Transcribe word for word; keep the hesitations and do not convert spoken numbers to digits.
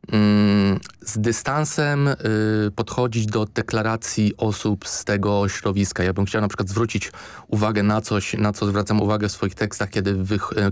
z dystansem podchodzić do deklaracji osób z tego środowiska. Ja bym chciał na przykład zwrócić uwagę na coś, na co zwracam uwagę w swoich tekstach, kiedy, wych,